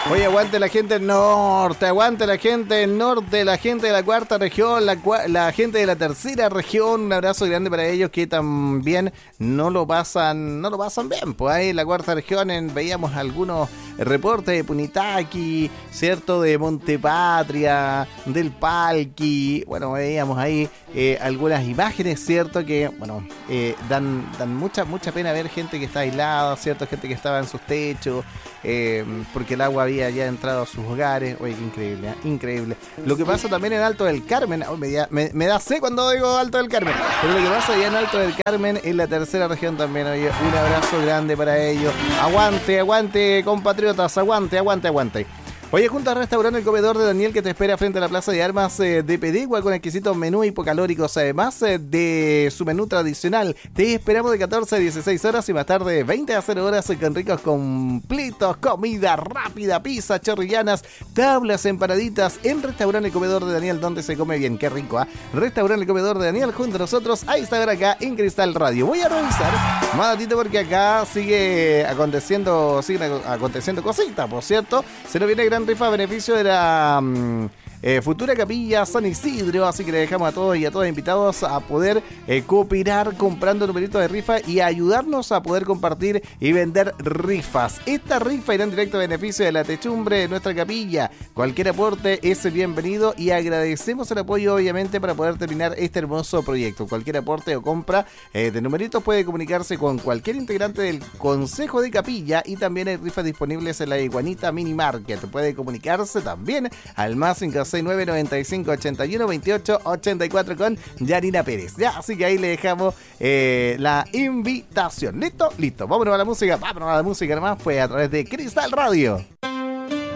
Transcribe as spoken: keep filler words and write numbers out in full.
Oye, aguante la gente del norte, aguante la gente del norte, la gente de la cuarta región, la, la gente de la tercera región. Un abrazo grande para ellos que también no lo pasan, no lo pasan bien. Pues ahí en la cuarta región en, veíamos algunos reportes de Punitaqui, cierto, de Montepatria, del Palqui. Bueno, veíamos ahí eh, algunas imágenes, cierto, que bueno eh, dan, dan mucha, mucha pena ver gente que está aislada, cierto, gente que estaba en sus techos. Eh, porque el agua había ya entrado a sus hogares. Oye, qué increíble, ¿eh? Increíble. Lo que pasa también en Alto del Carmen, oh, me, da, me, me da sé cuando digo Alto del Carmen, pero lo que pasa allá en Alto del Carmen, en la tercera región también. Oye, un abrazo grande para ellos. Aguante, aguante, compatriotas, aguante, aguante, aguante. Oye, junto al restaurante El Comedor de Daniel, que te espera frente a la Plaza de Armas eh, de Pedegua con exquisitos menús hipocalóricos, además eh, de su menú tradicional. Te esperamos de catorce a dieciséis horas y más tarde veinte a cero horas con ricos completos, comida rápida, pizza, chorrillanas, tablas, empanaditas en Restaurante El Comedor de Daniel, donde se come bien. Qué rico, ¿ah? ¿eh? Restaurante El Comedor de Daniel junto a nosotros a esta hora acá en Cristal Radio. Voy a revisar más datito porque acá sigue aconteciendo, sigue aconteciendo cositas, por cierto. Se nos viene gran rifa a beneficio de la um, eh, futura capilla San Isidro, así que le dejamos a todos y a todas invitados a poder eh, cooperar comprando numeritos de rifa y ayudarnos a poder compartir y vender rifas. Esta rifa irá en directo a beneficio de la techumbre de nuestra capilla. Cualquier aporte es bienvenido y agradecemos el apoyo, obviamente, para poder terminar este hermoso proyecto. Cualquier aporte o compra eh, de numeritos puede comunicarse con cualquier integrante del Consejo de Capilla, y también hay rifas disponibles en la Iguanita Mini Market. Puede comunicarse también al más cinco seis nueve, noventa y cinco, ochenta y uno, veintiocho, ochenta y cuatro con Yanina Pérez. Ya, así que ahí le dejamos eh, la invitación. ¿Listo? Listo. Vámonos a la música. Vámonos a la música nomás. Pues a través de Cristal Radio.